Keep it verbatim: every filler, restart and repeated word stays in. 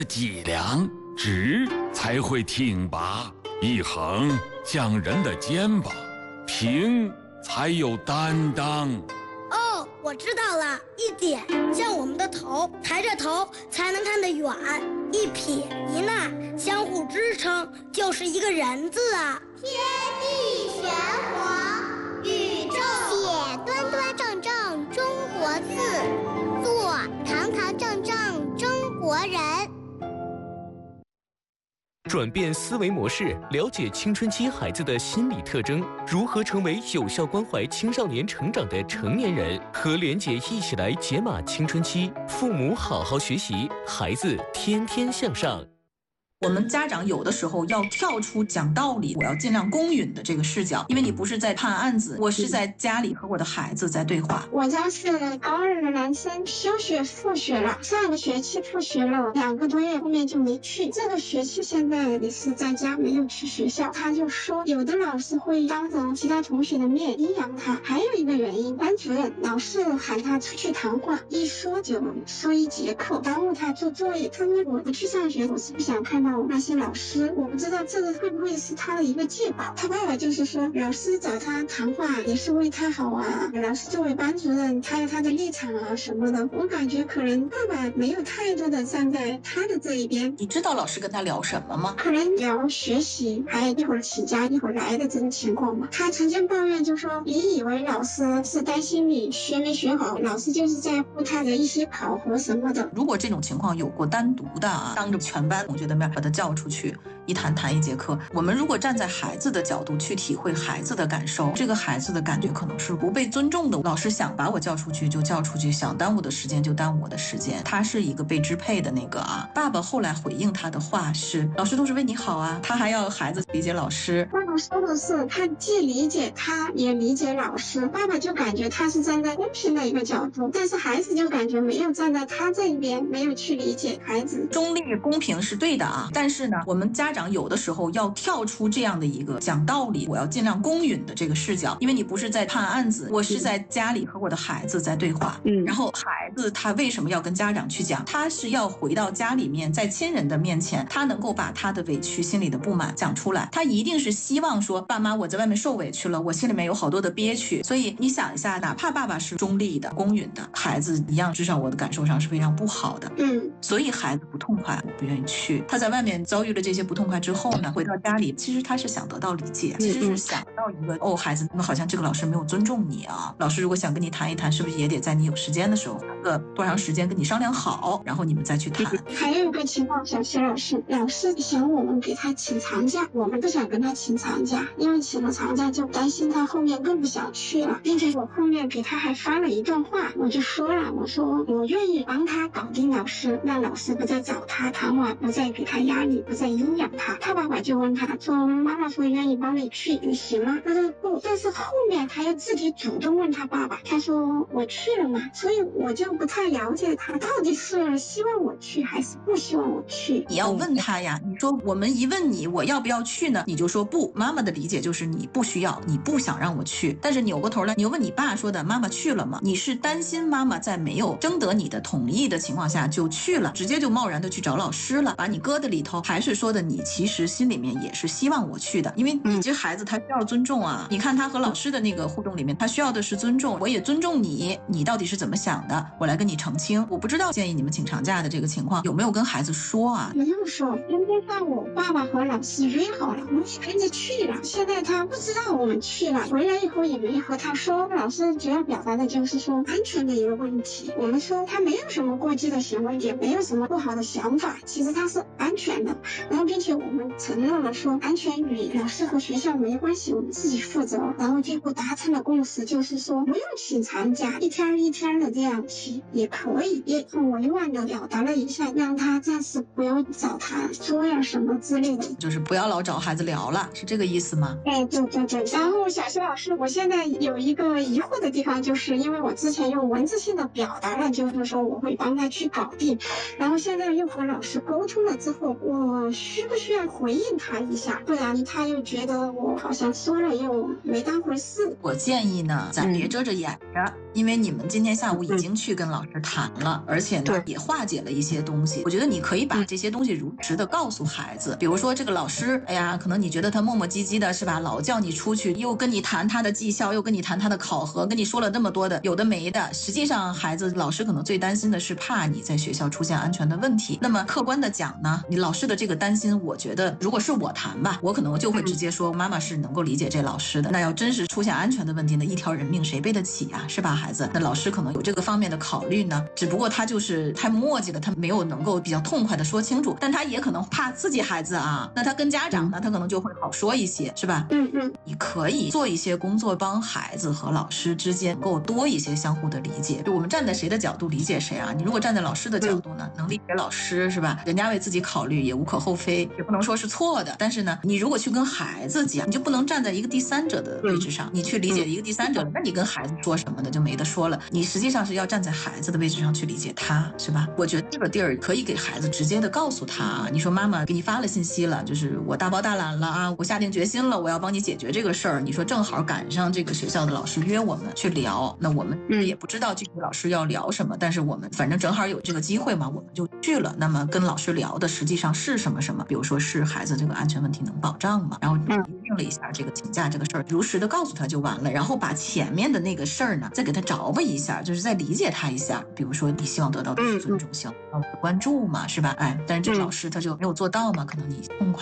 脊梁直才会挺拔，一横像人的肩膀，平才有担当。 哦，我知道了，一点像我们的头，抬着头才能看得远；一撇一捺相互支撑，就是一个人字啊。 天地玄黄，宇宙写端端正正中国字，做堂堂正正中国人。 转变思维模式，了解青春期孩子的心理特征，如何成为有效关怀青少年成长的成年人。和连姐一起来解码青春期，父母好好学习，孩子天天向上。 我们家长有的时候要跳出讲道理，我要尽量公允的这个视角，因为你不是在判案子，我是在家里和我的孩子在对话。 我家是高二的男生，休学复学了，上个学期复学了两个多月，后面就没去。这个学期现在也是在家，没有去学校。他就说，有的老师会当着其他同学的面阴阳他，还有一个原因，班主任老是喊他出去谈话，一说就说一节课，耽误他做作业。他说我不去上学，我是不想看到那些老师，我不知道这个会不会是他的一个借口。他爸爸就是说，老师找他谈话也是为他好啊，老师作为班主任，他有他的立场啊什么的。我感觉可能爸爸没有太多的站在他的这一边。 你知道老师跟他聊什么吗？ 可能聊学习，还一会儿请假一会儿来的这种情况嘛。他曾经抱怨就说，你以为老师是担心你学没学好，老师就是在乎他的一些考核什么的。 如果这种情况有过单独的啊，当着全班同学的面把他叫出去一谈谈一节课，我们如果站在孩子的角度去体会孩子的感受，这个孩子的感觉可能是不被尊重的。老师想把我叫出去就叫出去，想耽误的时间就耽误我的时间，他是一个被支配的那个啊。爸爸后来回应他的话是，老师都是为你好啊，他还要孩子理解老师。 爸爸说的是，他既理解他也理解老师。爸爸就感觉他是站在公平的一个角度，但是孩子就感觉没有站在他这一边，没有去理解孩子。 中立公平是对的啊，但是呢，我们家长有的时候要跳出这样的一个讲道理，我要尽量公允的这个视角，因为你不是在判案子，我是在家里和我的孩子在对话。嗯，然后孩子他为什么要跟家长去讲？他是要回到家里面，在亲人的面前，他能够把他的委屈、心里的不满讲出来。他一定是希望说，爸妈，我在外面受委屈了，我心里面有好多的憋屈。所以你想一下，哪怕爸爸是中立的、公允的，孩子一样，至少我的感受上是非常不好的。嗯，所以孩子不痛快，我不愿意去。他在外面遭遇了这些不痛快之后呢，回到家里，其实他是想得到理解，其实是想到一个哦，孩子，那好像这个老师没有尊重你啊。老师如果想跟你谈一谈，是不是也得在你有时间的时候，谈个多长时间跟你商量好，然后你们再去谈。 还有一个情况，小谢老师，老师想我们给他请长假，我们不想跟他请长假，因为请了长假就担心他后面更不想去了，并且我后面给他还发了一段话，我就说了，我说我愿意帮他搞定老师，让老师不再找他谈话，不再给他压力，不再阴阳他。他爸爸就问他说，妈妈说愿意帮你去，你行吗？他说不，但是后面他又自己主动问他爸爸，他说我去了嘛，所以我就不太了解他到底是希望我去还是不希望我去。 你要问他呀，你说我们一问你我要不要去呢，你就说不，妈妈的理解就是你不需要，你不想让我去。但是扭过头来你又问你爸说的，妈妈去了吗？你是担心妈妈在没有征得你的同意的情况下就去了，直接就贸然的去找老师了，把你搁在里头，还是说的你其实心里面也是希望我去的？因为你这孩子他需要尊重啊，你看他和老师的那个互动里面，他需要的是尊重，我也尊重你，你到底是怎么想的，我来跟你澄清。我不知道建议你们请长假的这个情况有没有跟孩子说啊？ 没有说，今天上午爸爸和老师约好了，我们跟着去了。现在他不知道我们去了，回来以后也没和他说。老师主要表达的就是说安全的一个问题。我们说他没有什么过激的行为，也没有什么不好的想法，其实他是安全的。然后并且我们承认了说安全与老师和学校没关系，我们自己负责。然后最后达成了共识，就是说不用请长假，一天一天的这样请也可以，也很委婉的表达了一下，让他暂时不要找他说呀什么之类的， 就是不要老找孩子聊了，是这个意思吗？ 哎，对对对。然后小谢老师，我现在有一个疑惑的地方，就是因为我之前用文字性的表达了，就是说我会帮他去搞定，然后现在又和老师沟通了之后，我需不需要回应他一下？不然他又觉得我好像说了又没当回事。 我建议呢，咱别遮着掩着。 因为你们今天下午已经去跟老师谈了，而且呢也化解了一些东西。我觉得你可以把这些东西如实的告诉孩子，比如说这个老师，哎呀，可能你觉得他磨磨唧唧的，是吧？老叫你出去，又跟你谈他的绩效，又跟你谈他的考核，跟你说了那么多的有的没的。实际上，孩子老师可能最担心的是怕你在学校出现安全的问题。那么客观的讲呢，你老师的这个担心，我觉得如果是我谈吧，我可能就会直接说，妈妈是能够理解这老师的。那要真是出现安全的问题呢，一条人命谁背得起啊？是吧，孩子？那老师可能有这个方面的考虑呢，只不过他就是太磨叽了，他没有能够比较痛快的说清楚，但他也可能怕自己孩子啊，那他跟家长呢，他可能就会好说一些，是吧？ 嗯嗯， 你可以做一些工作，帮孩子和老师之间够多一些相互的理解。就我们站在谁的角度理解谁啊？你如果站在老师的角度呢，能理解老师，是吧？人家为自己考虑也无可厚非，也不能说是错的。但是呢，你如果去跟孩子讲，你就不能站在一个第三者的位置上，你去理解一个第三者，那你跟孩子说什么的就没得说了。你实际上是要站在孩子的位置上去理解他，是吧？我觉得这个地儿可以给孩子直接的告诉他，你说妈妈给你发了信息了，就是我大包大揽了啊，我下定决心了，我要帮你解决这个事儿。你说正好赶上这个学校的老师约我们去聊，那我们也不知道具体老师要聊什么，但是我们反正正好有这个机会嘛，我们就去了。那么跟老师聊的实际上是什么什么，比如说是孩子这个安全问题能保障吗？然后定了一下这个请假这个事儿，如实的告诉他就完了。然后把前面的那个事儿呢，再给他着吧一下，就是再理解他一下。比如说你希望得到的是尊重，希望得到的关注嘛，是吧？哎，但是这个老师他就没有做到嘛，可能你痛快。